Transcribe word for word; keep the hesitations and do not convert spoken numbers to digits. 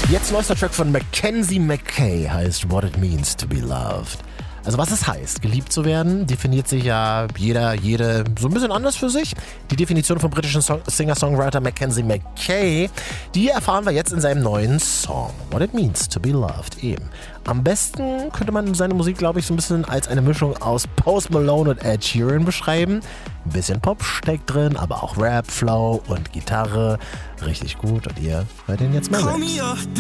Jetzt neuester Track von Mackenzie McKay heißt What It Means to Be Loved. Also was es heißt, geliebt zu werden, definiert sich ja jeder, jede so ein bisschen anders für sich. Die Definition vom britischen Song- Singer-Songwriter Mackenzie McKay, die erfahren wir jetzt in seinem neuen Song. What It Means to Be Loved eben. Am besten könnte man seine Musik, glaube ich, so ein bisschen als eine Mischung aus Post Malone und Ed Sheeran beschreiben. Ein bisschen Pop steckt drin, aber auch Rap, Flow und Gitarre. Richtig gut und ihr hört ihn jetzt mal selbst.